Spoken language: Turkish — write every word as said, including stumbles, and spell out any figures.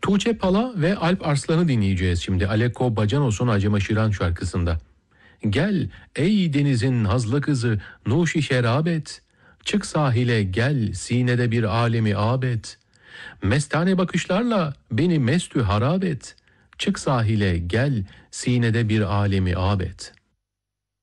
Tuğçe Pala ve Alp Arslan'ı dinleyeceğiz şimdi Aleko Bacanos'un Acıma Şiran şarkısında. Gel ey denizin nazlı kızı nuşi şerabet, çık sahile gel sinede bir alemi abet. Mestane bakışlarla beni mestü harabet, çık sahile gel sinede bir alemi abet.